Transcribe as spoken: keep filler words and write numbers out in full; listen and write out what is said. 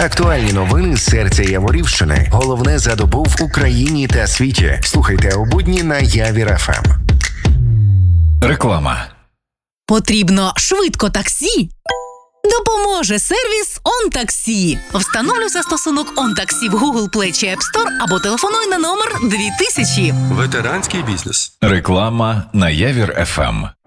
Актуальні новини з серця Яворівщини. Головне за добу в Україні та світі. Слухайте у будні на Явір еф ем. Реклама. Потрібно швидко таксі? Допоможе сервіс OnTaxi. Встановлюй застосунок OnTaxi в Google Play чи App Store або телефонуй на номер дві тисячі. Ветеранський бізнес. Реклама на Явір еф ем.